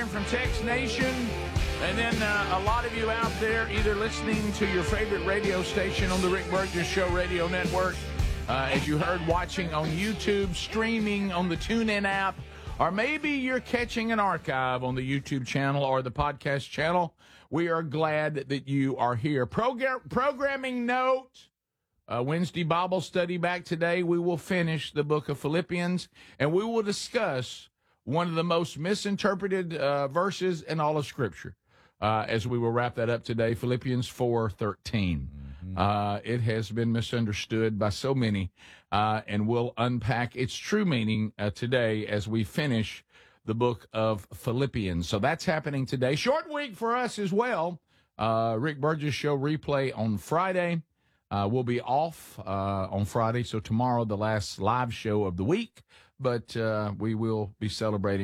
hearing from Tex Nation, and then a lot of you out there either listening to your favorite radio station on the Rick Burgess Show Radio Network, as you heard, watching on YouTube, streaming on the TuneIn app, or maybe you're catching an archive on the YouTube channel or the podcast channel. We are glad that you are here. Programming note, Wednesday Bible study back today. We will finish the book of Philippians, and we will discuss one of the most misinterpreted verses in all of Scripture as we will wrap that up today, Philippians 4:13. It has been misunderstood by so many, and we'll unpack its true meaning today as we finish the book of Philippians. So that's happening today. Short week for us as well. Rick Burgess Show replay on Friday. We'll be off on Friday, so tomorrow the last live show of the week, but we will be celebrating